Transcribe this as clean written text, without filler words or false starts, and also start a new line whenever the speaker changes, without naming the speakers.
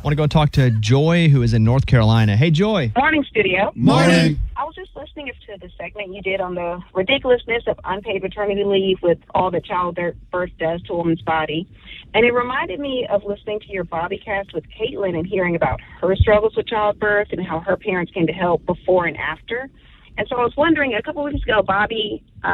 want to go talk to Joy, who is in North Carolina. Hey, Joy.
Morning, studio.
Morning.
I was just listening to the segment you did on the ridiculousness of unpaid maternity leave with all that childbirth does to a woman's body. And it reminded me of listening to your Bobbycast with Caitlin and hearing about her struggles with childbirth and how her parents came to help before and after. And so I was wondering, a couple weeks ago, Bobby